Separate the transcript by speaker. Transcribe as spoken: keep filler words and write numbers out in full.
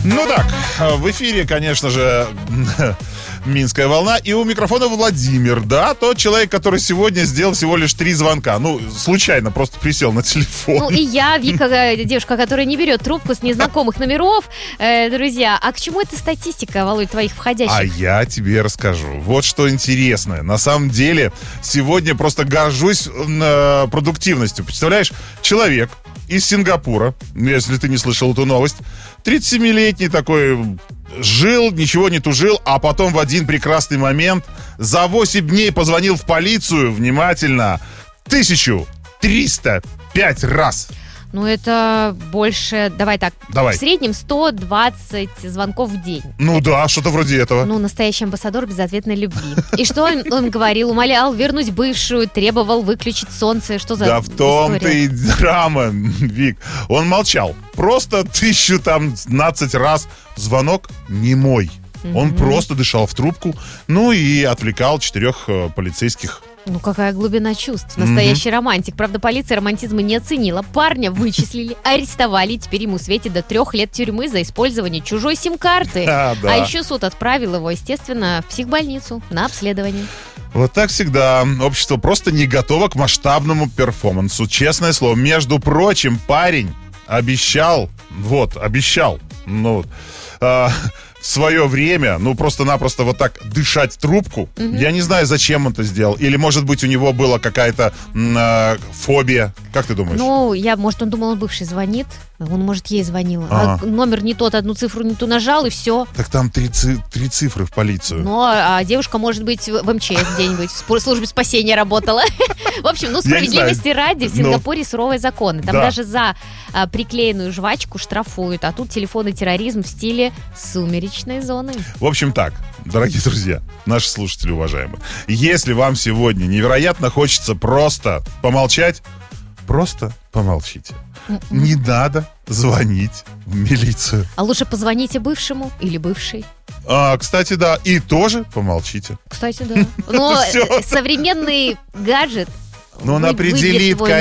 Speaker 1: Ну так, в эфире, конечно же, Минская волна. И у микрофона Владимир, да, тот человек, который сегодня сделал всего лишь три звонка. Ну, случайно, просто присел на телефон.
Speaker 2: Ну, и я, Вика, девушка, которая не берет трубку с незнакомых номеров. Э, друзья, а к чему эта статистика, Володь, твоих входящих?
Speaker 1: А я тебе расскажу. Вот что интересное. На самом деле, сегодня просто горжусь э, продуктивностью. Представляешь, человек из Сингапура, если ты не слышал эту новость, тридцатисемилетний такой, жил, ничего не тужил, а потом в один прекрасный момент за восемь дней позвонил в полицию, внимательно, тысячу триста пять раз.
Speaker 2: Ну, это больше, давай так,
Speaker 1: Давай.
Speaker 2: в среднем сто двадцать звонков в день.
Speaker 1: Ну да, что-то вроде этого.
Speaker 2: Ну, настоящий амбассадор безответной любви. И что он, он говорил? Умолял вернуть бывшую, требовал выключить солнце. Что за
Speaker 1: Да в том-то
Speaker 2: история?
Speaker 1: и драма, Вик. Он молчал. Просто тысячу там двенадцать раз. Звонок не мой. Mm-hmm. Он просто дышал в трубку, ну и отвлекал четырех э, полицейских.
Speaker 2: Ну, какая глубина чувств. Настоящий mm-hmm. романтик. Правда, полиция романтизма не оценила. Парня вычислили, арестовали. Теперь ему светит до трех лет тюрьмы за использование чужой сим-карты.
Speaker 1: А, да.
Speaker 2: А еще суд отправил его, естественно, в психбольницу на обследование.
Speaker 1: Вот так всегда. Общество просто не готово к масштабному перформансу. Честное слово. Между прочим, парень обещал, вот, обещал, ну, э, в свое время, ну, просто-напросто вот так дышать в трубку. Mm-hmm. Я не знаю, зачем он это сделал. Или, может быть, у него была какая-то э, фобия. Как ты думаешь?
Speaker 2: Ну, я, может, он думал, он бывший звонит. Он, может, ей звонил. А. А номер не тот, одну цифру не ту нажал, и все.
Speaker 1: Так там три, ци- три цифры в полицию.
Speaker 2: Ну, а девушка, может быть, в эм че эс где-нибудь, в службе спасения работала. В общем, ну, справедливости ради, в Сингапуре суровые законы. Там даже за приклеенную жвачку штрафуют. А тут телефонный терроризм в стиле сумеречной зоны.
Speaker 1: В общем так, дорогие друзья, наши слушатели уважаемые, если вам сегодня невероятно хочется просто помолчать, просто помолчите. Mm-mm. Не надо звонить в милицию.
Speaker 2: А лучше позвоните бывшему или бывшей.
Speaker 1: А, кстати, да, и тоже помолчите.
Speaker 2: Кстати, да. Но современный гаджет
Speaker 1: Но он определит,